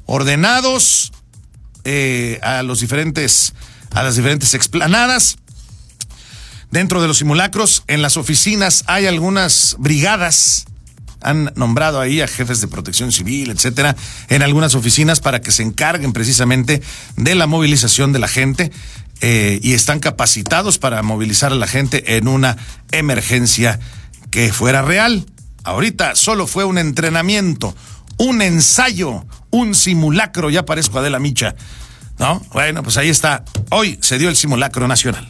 ordenados a las diferentes explanadas. Dentro de los simulacros, en las oficinas hay algunas brigadas. Han nombrado ahí a jefes de protección civil, etcétera, en algunas oficinas para que se encarguen precisamente de la movilización de la gente y están capacitados para movilizar a la gente en una emergencia que fuera real. Ahorita solo fue un entrenamiento, un ensayo, un simulacro. Ya parezco Adela Micha, ¿no? Bueno, pues ahí está. Hoy se dio el simulacro nacional.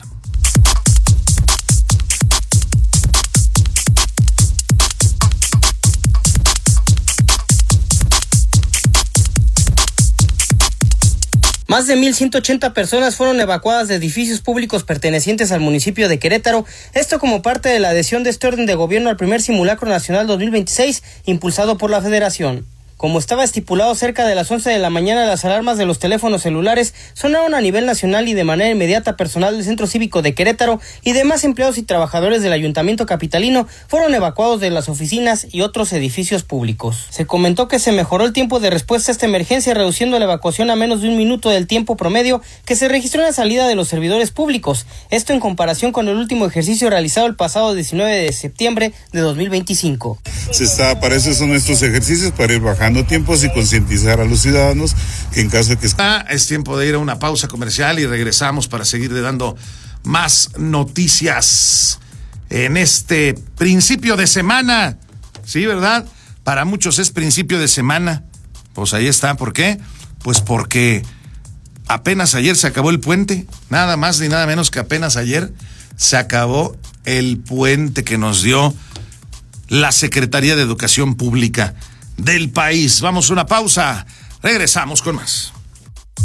Más de 1,180 personas fueron evacuadas de edificios públicos pertenecientes al municipio de Querétaro, esto como parte de la adhesión de este orden de gobierno al primer simulacro nacional 2026, impulsado por la Federación. Como estaba estipulado, cerca de las 11 de la mañana, las alarmas de los teléfonos celulares sonaron a nivel nacional y de manera inmediata personal del Centro Cívico de Querétaro y demás empleados y trabajadores del Ayuntamiento capitalino fueron evacuados de las oficinas y otros edificios públicos. Se comentó que se mejoró el tiempo de respuesta a esta emergencia, reduciendo la evacuación a menos de 1 minuto del tiempo promedio que se registró en la salida de los servidores públicos. Esto en comparación con el último ejercicio realizado el pasado 19 de septiembre de 2025. Para eso son estos ejercicios, para ir bajando tiempos y concientizar a los ciudadanos que en caso de que... Es tiempo de ir a una pausa comercial y regresamos para seguir dando más noticias en este principio de semana. Sí, ¿verdad? Para muchos es principio de semana. Pues ahí está. ¿Por qué? Pues porque apenas ayer se acabó el puente. Nada más ni nada menos que apenas ayer se acabó el puente que nos dio la Secretaría de Educación Pública del país. Vamos a una pausa, regresamos con más.